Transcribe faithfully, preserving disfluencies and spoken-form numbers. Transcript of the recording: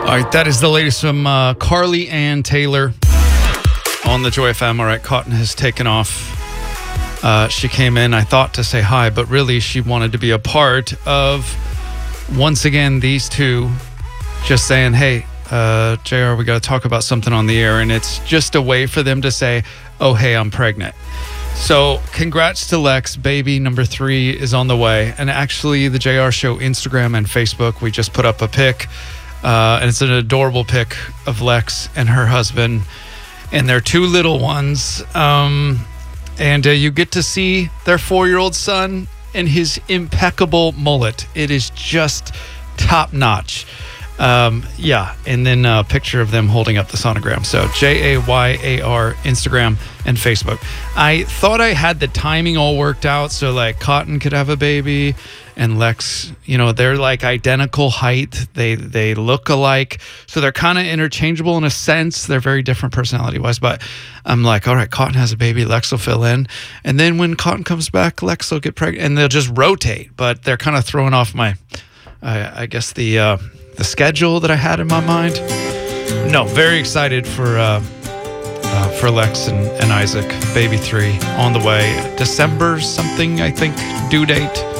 All right, that is the latest from uh, Carly Ann Taylor on the Joy F M. All right, Cotton has taken off. Uh, she came in, I thought, to say hi, but really she wanted to be a part of, once again, these two just saying, hey, uh, J R, we got to talk about something on the air. And it's just a way for them to say, oh, hey, I'm pregnant. So congrats to Lex. Baby number three is on the way. And actually, the J R Show Instagram and Facebook, we just put up a pic. Uh, and it's an adorable pic of Lex and her husband and their two little ones. Um, and uh, you get to see their four-year-old son and his impeccable mullet. It is just top-notch. Um, yeah, and then a picture of them holding up the sonogram. So J A Y A R, Instagram and Facebook. I thought I had the timing all worked out so like Cotton could have a baby and Lex, you know, they're like identical height. They they look alike. So they're kind of interchangeable in a sense. They're very different personality-wise. But I'm like, all right, Cotton has a baby. Lex will fill in. And then when Cotton comes back, Lex will get pregnant. And they'll just rotate. But they're kind of throwing off my, I, I guess, the... Uh, the schedule that I had in my mind. No, very excited for uh, uh, for Lex and, and Isaac, baby three, on the way. December something, I think, due date.